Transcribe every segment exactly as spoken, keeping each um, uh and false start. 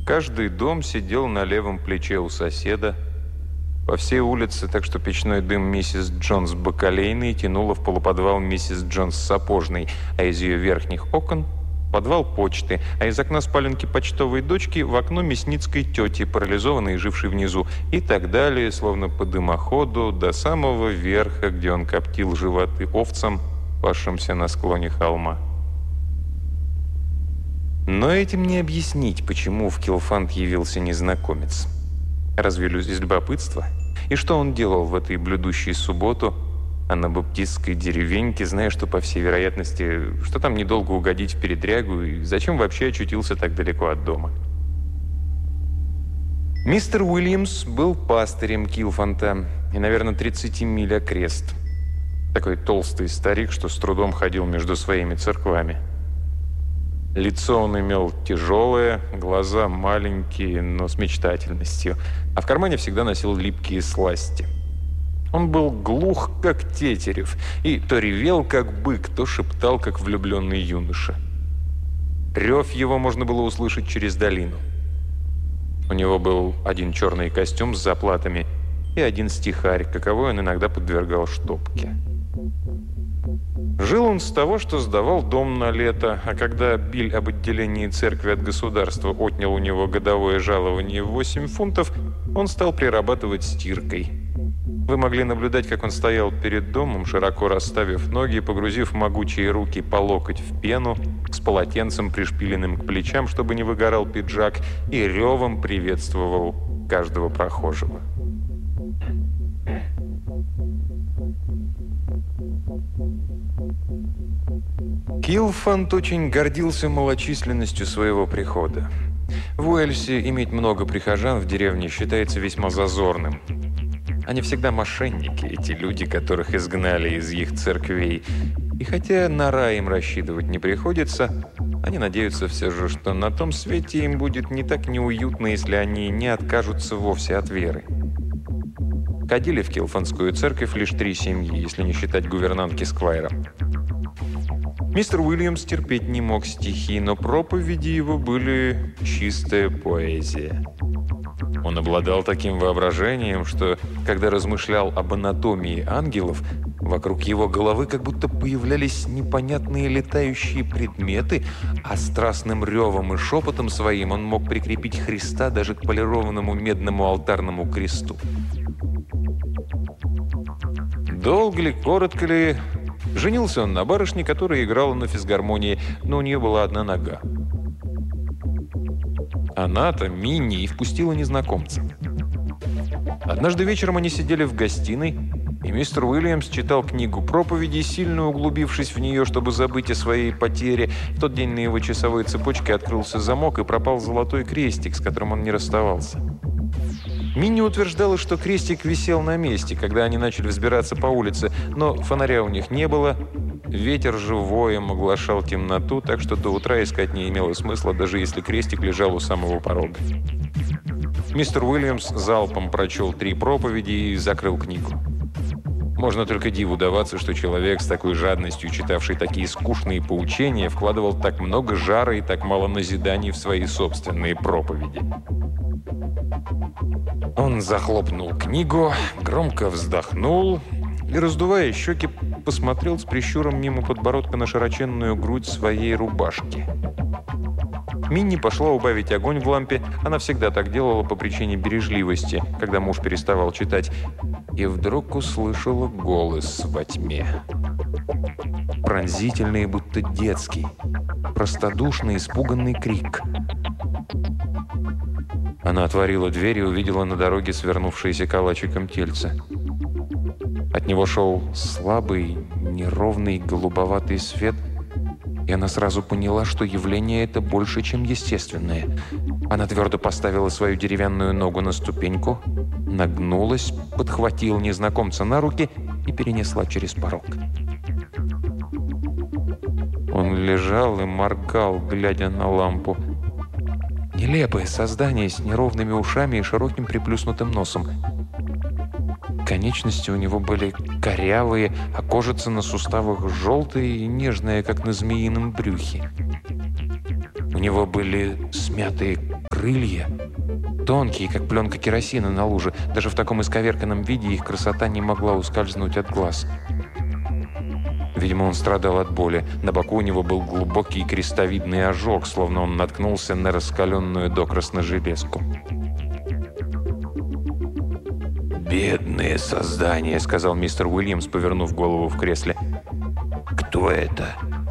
Каждый дом сидел на левом плече у соседа. По всей улице, так что печной дым миссис Джонс бакалейной тянуло в полуподвал миссис Джонс сапожный, а из ее верхних окон – подвал почты, а из окна спаленки почтовой дочки в окно мясницкой тети, парализованной и жившей внизу, и так далее, словно по дымоходу, до самого верха, где он коптил животы овцам, пасшимся на склоне холма. Но этим не объяснить, почему в Килфанд явился незнакомец. Разве из любопытства? И что он делал в этой блюдущей субботу анабаптистской деревеньке, зная, что, по всей вероятности, что там недолго угодить в передрягу, и зачем вообще очутился так далеко от дома? Мистер Уильямс был пастырем Килфанта и, наверное, тридцати миль окрест. Такой толстый старик, что с трудом ходил между своими церквами. Лицо он имел тяжелое, глаза маленькие, но с мечтательностью, а в кармане всегда носил липкие сласти. Он был глух, как тетерев, и то ревел, как бык, то шептал, как влюбленный юноша. Рев его можно было услышать через долину. У него был один черный костюм с заплатами и один стихарь, каковой он иногда подвергал штопке. Жил он с того, что сдавал дом на лето, а когда биль об отделении церкви от государства отнял у него годовое жалование в восемь фунтов, он стал прирабатывать стиркой. Вы могли наблюдать, как он стоял перед домом, широко расставив ноги, погрузив могучие руки по локоть в пену, с полотенцем, пришпиленным к плечам, чтобы не выгорал пиджак, и ревом приветствовал каждого прохожего. Килфанд очень гордился малочисленностью своего прихода. В Уэльсе иметь много прихожан в деревне считается весьма зазорным. Они всегда мошенники, эти люди, которых изгнали из их церквей. И хотя на рай им рассчитывать не приходится, они надеются все же, что на том свете им будет не так неуютно, если они не откажутся вовсе от веры. Ходили в Килфандскую церковь лишь три семьи, если не считать гувернантки Сквайра. Мистер Уильямс терпеть не мог стихи, но проповеди его были чистая поэзия. Он обладал таким воображением, что, когда размышлял об анатомии ангелов, вокруг его головы как будто появлялись непонятные летающие предметы, а страстным ревом и шепотом своим он мог прикрепить Христа даже к полированному медному алтарному кресту. Долго ли, коротко ли, женился он на барышне, которая играла на физгармонии, но у нее была одна нога. Она-то, Минни, и впустила незнакомца. Однажды вечером они сидели в гостиной, и мистер Уильямс читал книгу проповедей, сильно углубившись в нее, чтобы забыть о своей потере. В тот день на его часовой цепочке открылся замок, и пропал золотой крестик, с которым он не расставался. Минни утверждала, что крестик висел на месте, когда они начали взбираться по улице, но фонаря у них не было. Ветер же воем оглашал темноту, так что до утра искать не имело смысла, даже если крестик лежал у самого порога. Мистер Уильямс залпом прочел три проповеди и закрыл книгу. Можно только диву даваться, что человек с такой жадностью, читавший такие скучные поучения, вкладывал так много жара и так мало назиданий в свои собственные проповеди. Он захлопнул книгу, громко вздохнул и, раздувая щеки, посмотрел с прищуром мимо подбородка на широченную грудь своей рубашки. Минни пошла убавить огонь в лампе. Она всегда так делала по причине бережливости, когда муж переставал читать. И вдруг услышала голос во тьме. Пронзительный, будто детский. Простодушный, испуганный крик. Она отворила дверь и увидела на дороге свернувшееся калачиком тельце. От него шел слабый, неровный голубоватый свет, и она сразу поняла, что явление это больше, чем естественное. Она твердо поставила свою деревянную ногу на ступеньку, нагнулась, подхватила незнакомца на руки и перенесла через порог. Он лежал и моргал, глядя на лампу. Нелепое создание с неровными ушами и широким приплюснутым носом. Конечности у него были корявые, а кожица на суставах желтая и нежная, как на змеином брюхе. У него были смятые Крылья. Тонкие, как пленка керосина на луже. Даже в таком исковерканном виде их красота не могла ускользнуть от глаз. Видимо, он страдал от боли. На боку у него был глубокий крестовидный ожог, словно он наткнулся на раскаленную докрасно железку. «Бедные создания», — сказал мистер Уильямс, повернув голову в кресле. «Кто это?»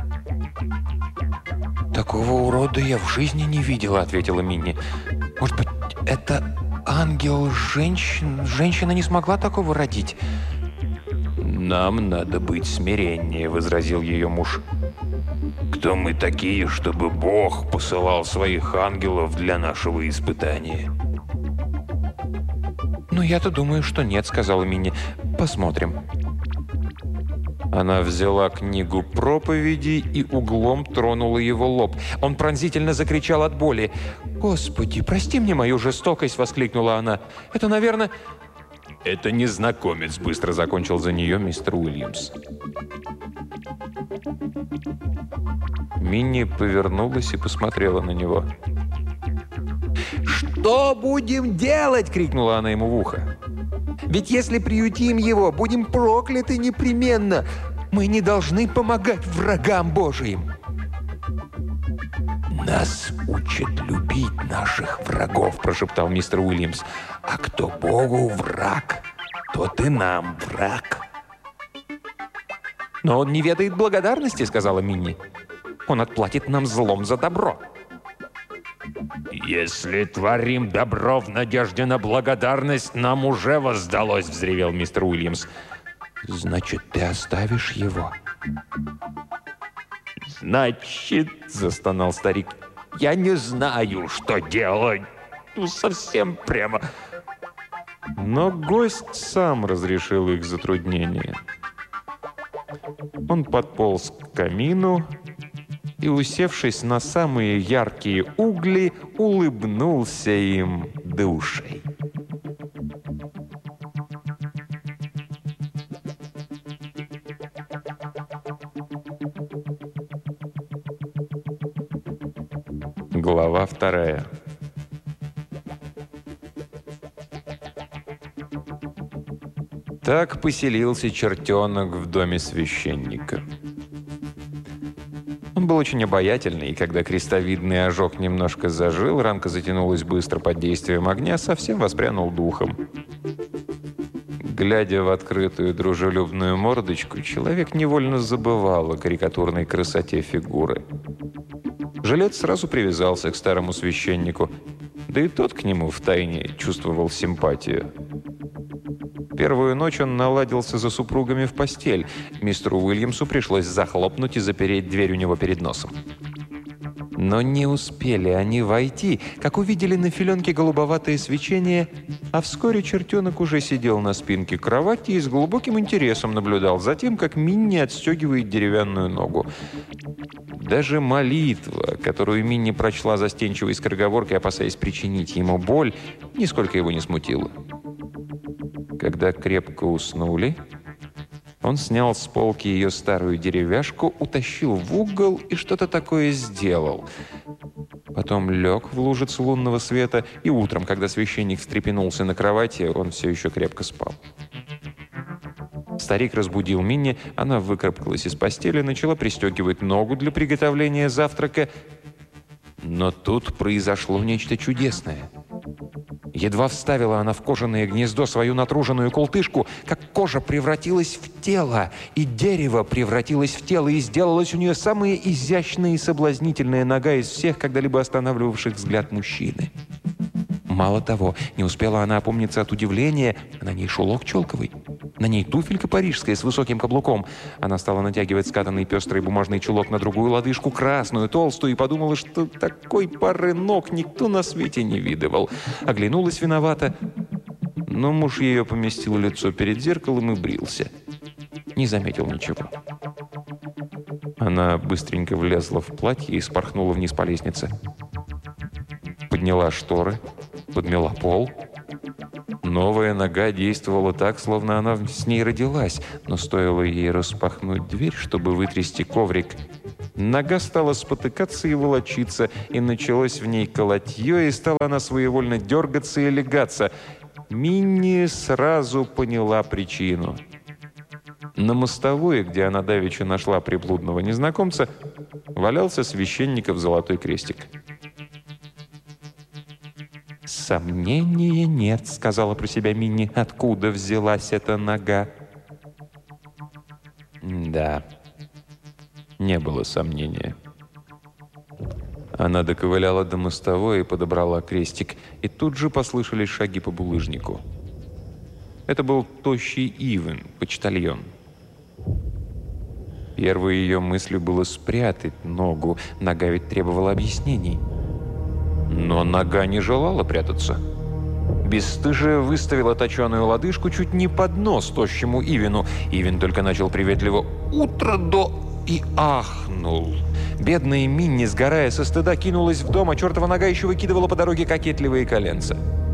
«Такого урода я в жизни не видела», — ответила Минни. «Может быть, это ангел женщин? Женщина не смогла такого родить?» «Нам надо быть смиреннее», — возразил ее муж. «Кто мы такие, чтобы Бог посылал своих ангелов для нашего испытания?» «Ну, я-то думаю, что нет», — сказала Минни. «Посмотрим». Она взяла книгу проповеди и углом тронула его лоб. Он пронзительно закричал от боли. «Господи, прости мне мою жестокость!» — воскликнула она. «Это, наверное...» «Это незнакомец», — быстро закончил за нее мистер Уильямс. Минни повернулась и посмотрела на него. «Что будем делать?» — крикнула она ему в ухо. «Ведь если приютим его, будем прокляты непременно. Мы не должны помогать врагам Божиим». «Нас учат любить наших врагов», — прошептал мистер Уильямс. «А кто Богу враг, тот и нам враг». «Но он не ведает благодарности», — сказала Минни. «Он отплатит нам злом за добро». «Если творим добро в надежде на благодарность, нам уже воздалось», — взревел мистер Уильямс. «Значит, ты оставишь его?» «Значит, — застонал старик, — я не знаю, что делать. Ну, совсем прямо». Но гость сам разрешил их затруднение. Он подполз к камину и, усевшись на самые яркие угли, улыбнулся им до ушей. Глава вторая. Так поселился чертенок в доме священника. Он был очень обаятельный, и когда крестовидный ожог немножко зажил, ранка затянулась быстро под действием огня, совсем воспрянул духом. Глядя в открытую дружелюбную мордочку, человек невольно забывал о карикатурной красоте фигуры. Жилец сразу привязался к старому священнику, да и тот к нему втайне чувствовал симпатию. Первую ночь он наладился за супругами в постель. Мистеру Уильямсу пришлось захлопнуть и запереть дверь у него перед носом. Но не успели они войти, как увидели на филенке голубоватое свечение, а вскоре чертенок уже сидел на спинке кровати и с глубоким интересом наблюдал за тем, как Минни отстегивает деревянную ногу. Даже молитва, которую Минни прочла застенчивой скороговоркой, опасаясь причинить ему боль, нисколько его не смутила. Когда крепко уснули, он снял с полки ее старую деревяшку, утащил в угол и что-то такое сделал. Потом лег в лужицу лунного света, и утром, когда священник встрепенулся на кровати, он все еще крепко спал. Старик разбудил Минни, она выкарабкалась из постели, начала пристегивать ногу для приготовления завтрака. Но тут произошло нечто чудесное. Едва вставила она в кожаное гнездо свою натруженную култышку, как кожа превратилась в тело, и дерево превратилось в тело, и сделалась у нее самая изящная и соблазнительная нога из всех, когда-либо останавливавших взгляд мужчины. Мало того, не успела она опомниться от удивления, на ней шелок челковый. На ней туфелька парижская с высоким каблуком. Она стала натягивать скатанный пестрый бумажный чулок на другую лодыжку, красную, толстую, и подумала, что такой пары ног никто на свете не видывал. Оглянулась виновата, но муж ее поместил лицо перед зеркалом и брился. Не заметил ничего. Она быстренько влезла в платье и спорхнула вниз по лестнице. Подняла шторы, подмела пол. Новая нога действовала так, словно она с ней родилась, но стоило ей распахнуть дверь, чтобы вытрясти коврик, Нога стала спотыкаться и волочиться, и началось в ней колотье, и стала она своевольно дергаться и легаться. Минни сразу поняла причину. На мостовой, где она давеча нашла приблудного незнакомца, валялся священников золотой крестик. «Сомнения нет», — сказала про себя Минни, — «откуда взялась эта нога?» Да, не было сомнения. Она доковыляла до мостовой и подобрала крестик, и тут же послышались шаги по булыжнику. Это был тощий Ивен, почтальон. Первой ее мыслью было спрятать ногу, нога ведь требовала объяснений. Но нога не желала прятаться. Бесстыжая выставила точеную лодыжку чуть не под нос тощему Ивену. Ивен только начал приветливо «Утро до...» и ахнул. Бедная Минни, сгорая со стыда, кинулась в дом, а чертова нога еще выкидывала по дороге кокетливые коленца.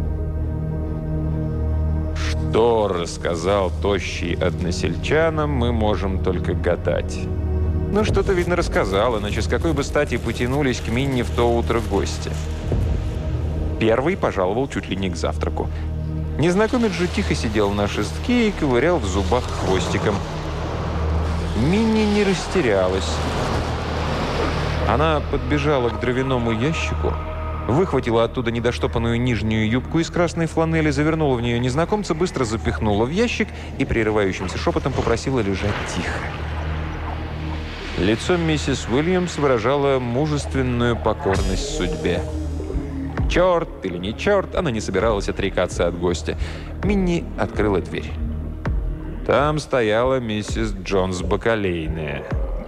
Что рассказал тощий односельчанам, мы можем только гадать. Но что-то, видно, рассказал, иначе с какой бы стати потянулись к Минни в то утро гости. Первый пожаловал чуть ли не к завтраку. Незнакомец же тихо сидел на шестке и ковырял в зубах хвостиком. Минни не растерялась. Она подбежала к дровяному ящику, выхватила оттуда недоштопанную нижнюю юбку из красной фланели, завернула в нее незнакомца, быстро запихнула в ящик и прерывающимся шепотом попросила лежать тихо. Лицо миссис Уильямс выражало мужественную покорность судьбе. Черт или не черт, она не собиралась отрекаться от гостя. Минни открыла дверь. Там стояла миссис Джонс Бакалейная.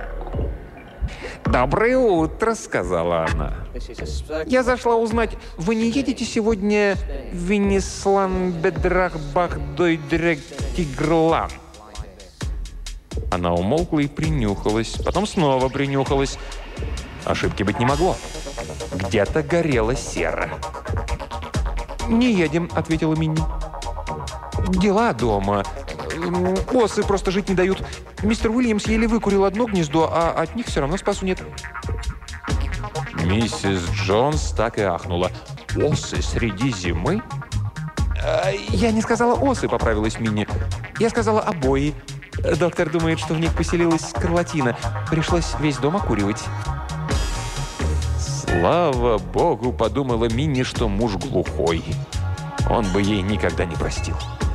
«Доброе утро», — сказала она. «Я зашла узнать, вы не едете сегодня в Виннислан-Бедрах-Бах-Дой-Дрек-Тигрлан?» Она умолкла и принюхалась, потом снова принюхалась. Ошибки быть не могло. Где-то горела сера. «Не едем», — ответила Минни. «Дела дома. Осы просто жить не дают. Мистер Уильямс еле выкурил одно гнездо, а от них все равно спасу нет». Миссис Джонс так и ахнула. «Осы среди зимы?» «Я не сказала осы», — поправилась Минни. «Я сказала обои. Доктор думает, что в них поселилась скарлатина. Пришлось весь дом окуривать». «Слава богу», — подумала Минни, что муж глухой. Он бы ей никогда не простил.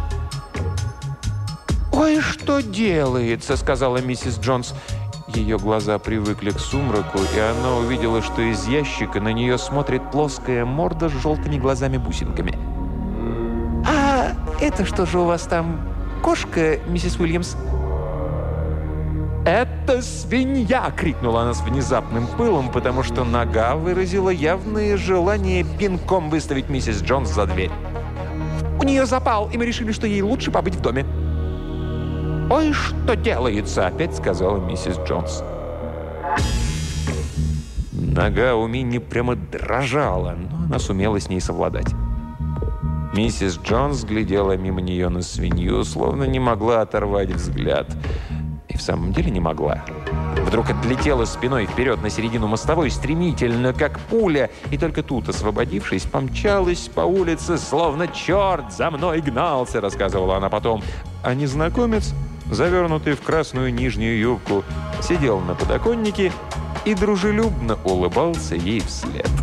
«Ой, что делается», — сказала миссис Джонс. Ее глаза привыкли к сумраку, и она увидела, что из ящика на нее смотрит плоская морда с желтыми глазами-бусинками. «А это что же у вас там, кошка, миссис Уильямс?» «Это свинья!» — крикнула она с внезапным пылом, потому что нога выразила явное желание пинком выставить миссис Джонс за дверь. «У нее запал, и мы решили, что ей лучше побыть в доме». «Ой, что делается!» — опять сказала миссис Джонс. Нога у Минни прямо дрожала, но она сумела с ней совладать. Миссис Джонс глядела мимо нее на свинью, словно не могла оторвать взгляд. И в самом деле не могла. Вдруг отлетела спиной вперед на середину мостовой, стремительно, как пуля, и только тут, освободившись, помчалась по улице, словно черт за мной гнался, рассказывала она потом. А незнакомец, завернутый в красную нижнюю юбку, сидел на подоконнике и дружелюбно улыбался ей вслед.